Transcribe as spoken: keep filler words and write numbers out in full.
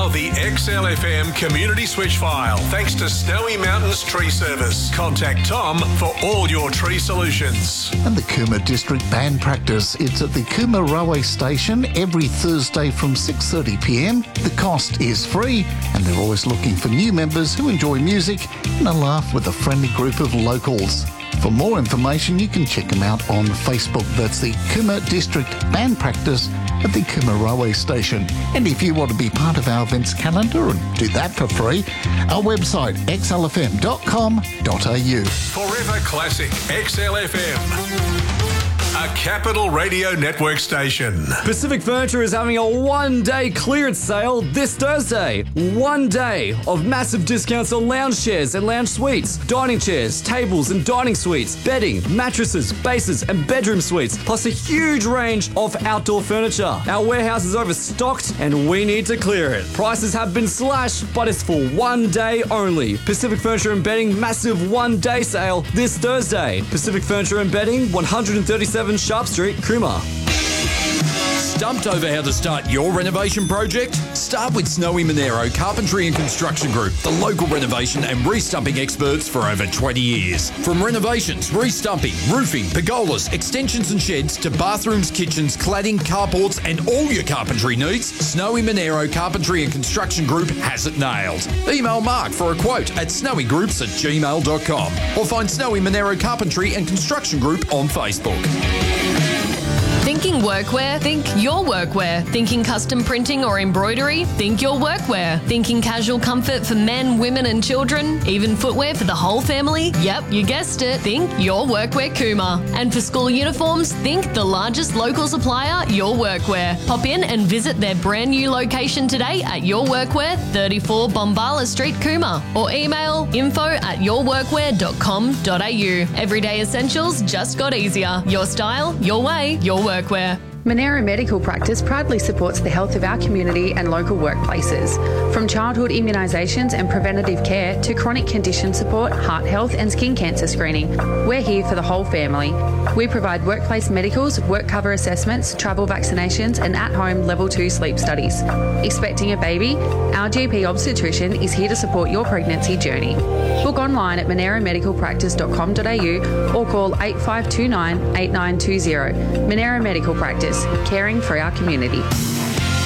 now the X L F M Community Switch File, thanks to Snowy Mountains Tree Service. Contact Tom for all your tree solutions. And the Cooma District Band Practice. It's at the Cooma Railway Station every Thursday from six thirty p m. The cost is free, and they're always looking for new members who enjoy music and a laugh with a friendly group of locals. For more information, you can check them out on Facebook. That's the Cooma District Band Practice at the Cooma Railway Station. And if you want to be part of our events calendar and do that for free, our website, x l f m dot com dot a u. Forever Classic X L F M. A Capital Radio Network station. Pacific Furniture is having a one-day clearance sale this Thursday. One day of massive discounts on lounge chairs and lounge suites, dining chairs, tables and dining suites, bedding, mattresses, bases and bedroom suites, plus a huge range of outdoor furniture. Our warehouse is overstocked and we need to clear it. Prices have been slashed, but it's for one day only. Pacific Furniture and Bedding massive one-day sale this Thursday. Pacific Furniture and Bedding, one thirty-seven Sharp Street, Cooma. Stumped over how to start your renovation project? Start with Snowy Monero Carpentry and Construction Group, the local renovation and re-stumping experts for over twenty years. From renovations, re-stumping, roofing, pergolas, extensions and sheds to bathrooms, kitchens, cladding, carports and all your carpentry needs, Snowy Monero Carpentry and Construction Group has it nailed. Email Mark for a quote at snowygroups at gmail dot com or find Snowy Monero Carpentry and Construction Group on Facebook. Thinking workwear? Think your workwear. Thinking custom printing or embroidery? Think your workwear. Thinking casual comfort for men, women and children? Even footwear for the whole family? Yep, you guessed it. Think your workwear Cooma. And for school uniforms, think the largest local supplier, Your Workwear. Pop in and visit their brand new location today at Your Workwear, thirty-four Bombala Street, Cooma. Or email info at your workwear dot com dot a u. Everyday essentials just got easier. Your style, your way, your workwear. Monero Medical Practice proudly supports the health of our community and local workplaces. From childhood immunisations and preventative care to chronic condition support, heart health and skin cancer screening, we're here for the whole family. We provide workplace medicals, work cover assessments, travel vaccinations and at-home level two sleep studies. Expecting a baby? Our G P obstetrician is here to support your pregnancy journey. Book online at monero medical practice dot com dot a u or call eight five two nine, eight nine two zero. Monero Medical Practice, caring for our community.